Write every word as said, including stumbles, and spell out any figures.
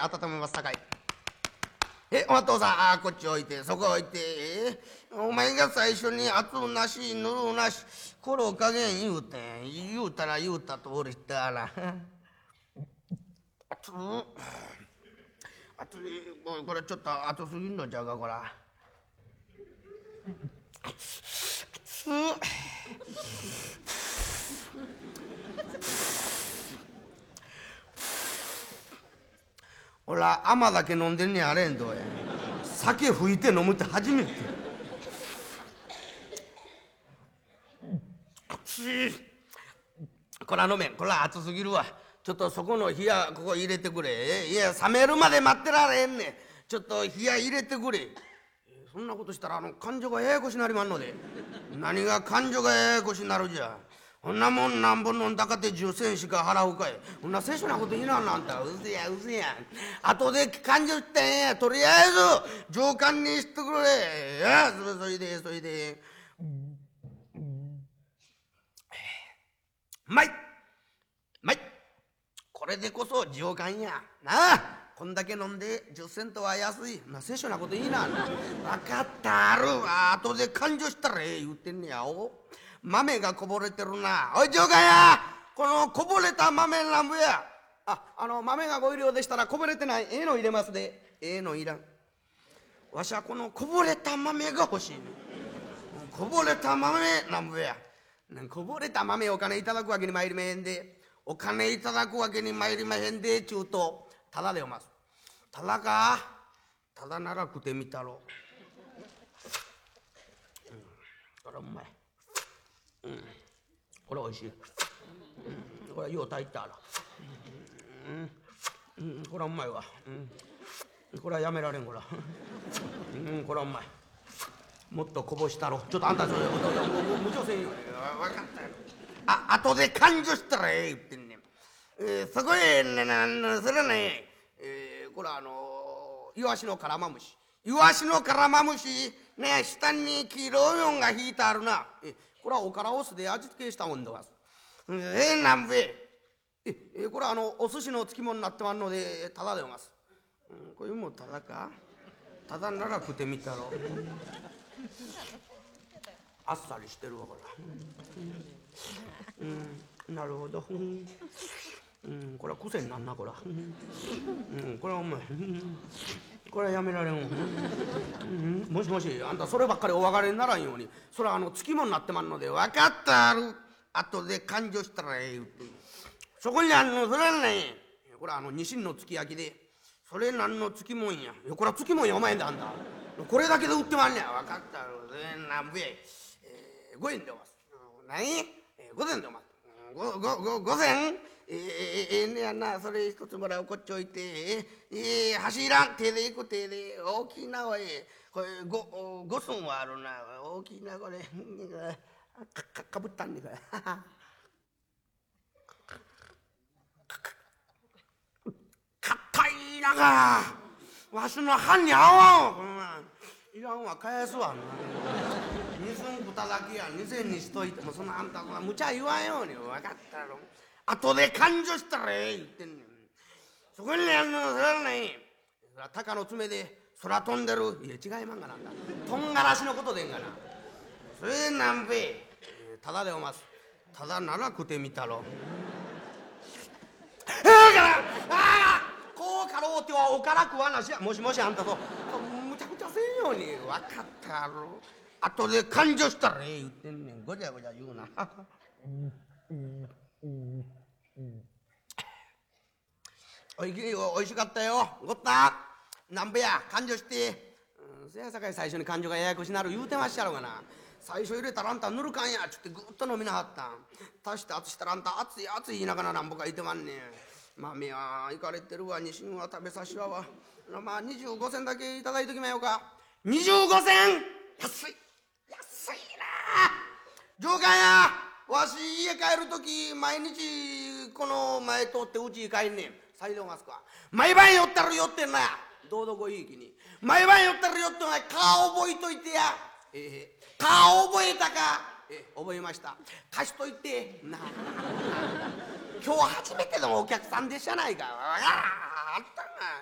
温めますさかい。え、お父さん、あこっち置いて、そこ置いて、えお前が最初に熱うなし、ぬるうなし、これお加減言うてん。言うたら言うたとおりしたら。熱う、熱い、これちょっと熱すぎんのちゃうか、こら。熱っ。ほら、甘酒飲んでんねんあれんどうや。酒吹いて飲むって初めて。こら飲めん、こら熱すぎるわ。ちょっとそこの冷やここ入れてくれ。いや冷めるまで待ってられへんねん。ちょっと冷や入れてくれ。そんなことしたらあの感情がややこしなりまんので。何が感情がややこしなるじゃ。こんなもんなんぼ飲んだかてじゅっせんしか払うかい。こんなせしなこと言いなあんた。うせやうせや。後で感情ってんや。とりあえず上官にしてくれ。やそれでそれで。うまいうまい。これでこそ上官やなあ。こんだけ飲んでじゅっセントは安い。なせしなこと言いな。分かったある。後で勘定したらええ言うてんねやお。豆がこぼれてるな。おい上官や、このこぼれた豆なんぼや。あ、あの豆がご入りでしたらこぼれてないええの入れますで。ええのいらん。わしはこのこぼれた豆が欲しいね。こぼれた豆なんぼや。こぼれた豆お金いただくわけに参りまへんで。お金いただくわけに参りまへんでちゅうとただでおます。ただか、ただなら食ってみたろう。うん、これうまい。うん、これおいしい。うん、これよう炊いたら。うん、うん、これはうまいわ。うん、これはやめられんこら。うん、これはうまい。もっとこぼしたろ。ちょっとあんたそれ無調整。分かったよ。あ、後で勘定したらええ言ってんねん。えー、そこへねなそれね、えー、これはあのー、イワシのカラマムシ。イワシのカラマムシね、下に黄色いのが引いてあるな。えこれはおからお酢で味付けしたもんでございます。えー、なんべええこれはあのお寿司のつきものになってまんのでただでおます。うん、これもただか。ただなら食ってみたろ。あっさりしてるわこれ。うんうん、なるほど。うん、これは癖になんなこら。うん、これはお前。これはやめられんわ。うん、もしもし、あんたそればっかりお別れにならんように。それはあのつきものになってまんので分かったある。後で勘定したらええ言うて。そこにあんのそれはね、これはあのニシンのつき焼きで。それ何のつきもんや。いやこれはつきもんやお前んだあんた。これだけで売ってまんねや。分かったある。なんべえ。えー、ごえんでおます。何？えー、ごせんでおます。ご、ご、ご、ごせん？えー、ええねやな、それ一つもらうこっち置いて、ええー、走らん、手で行く手で、大きなおい、これ、ご、ご寸はあるな、大きなこれ、か、か、かぶったんねか。かったいなか、わしの歯に合わん、こんなん。いらんわ、返すわ。二寸食っただけや、二千にしといても、そのあんたは無茶言わんように、分かったろ。後で勘定したらええ言ってんねん。そこにねあんのそれはね、鷹の爪で空飛んでる。いや違いまんがなんだ。とんがらしのことでんがな。それでなんべえ、ただでおます。ただなら食ってみたろ。ええからああこうかろうてはおから食わなしや。もしもしあんたとむちゃくちゃせんように。分かったやろ。後で勘定したらええ言ってんねん。ごちゃごちゃ言うな。おいしいおいしかったよ。ごったなんべや勘定して。うん、せやさかい最初に勘定がややこしなる言うてまっしゃろがな。最初入れたらあんたぬるかんやちゅってぐっと飲みなはったん。足して熱したらあんた熱い熱い言いながらなんぼか言ってまんねん。豆は行かれてるわ。ニシンは食べさしはわ。まあにじゅうごせんだけいただいときまようか。にじゅうごせん安い安いな。上官やわし家帰る時毎日この前通ってうち帰んねん。さいでおますか。毎晩寄ったら寄ってんな。どうぞごいいきに。毎晩寄ったら寄ってんな。顔覚えといてや。ええ顔覚えたか。え覚えました。貸しといてな。今日初めてのお客さんでしゃないか。あああったな。